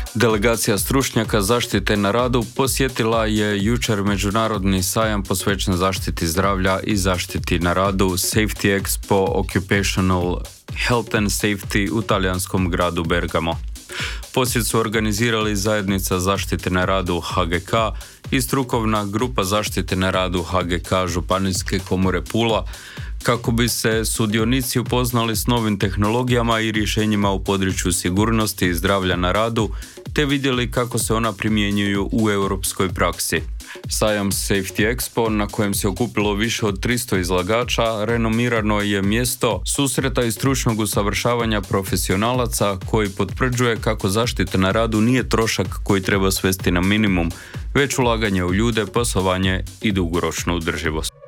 Delegacija stručnjaka zaštite na radu posjetila je jučer međunarodni sajam posvećen zaštiti zdravlja i zaštiti na radu Safety Expo Occupational Health and Safety u talijanskom gradu Bergamo. Posjet su organizirali zajednica zaštite na radu HGK i strukovna grupa zaštite na radu HGK Županijske komore Pula, kako bi se sudionici upoznali s novim tehnologijama i rješenjima u području sigurnosti i zdravlja na radu, te vidjeli kako se ona primjenjuju u europskoj praksi. Sajam Safety Expo, na kojem se okupilo više od 300 izlagača, renomirano je mjesto susreta i stručnog usavršavanja profesionalaca koji potvrđuje kako zaštita na radu nije trošak koji treba svesti na minimum, već ulaganje u ljude, poslovanje i dugoročnu održivost.